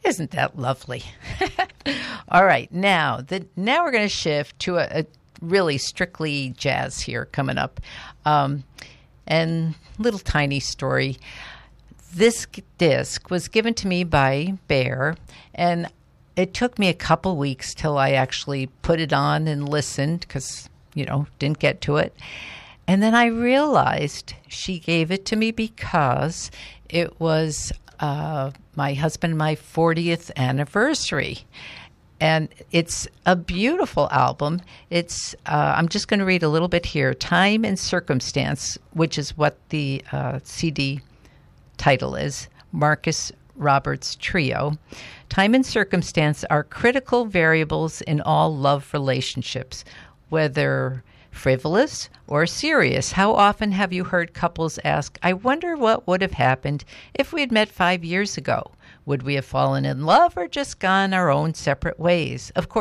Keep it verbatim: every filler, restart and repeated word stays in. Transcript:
Isn't that lovely? All right, now the now we're going to shift to a, a really strictly jazz here coming up, um, and little tiny story. This disc was given to me by Bear, and it took me a couple weeks till I actually put it on and listened because, you know, didn't get to it. And then I realized she gave it to me because it was uh, my husband and my fortieth anniversary. And it's a beautiful album. It's uh, I'm just going to read a little bit here. Time and Circumstance, which is what the uh, C D title is, Marcus Roberts Trio. Time and circumstance are critical variables in all love relationships, whether frivolous or serious. How often have you heard couples ask, I wonder what would have happened if we had met five years ago? Would we have fallen in love or just gone our own separate ways? Of course,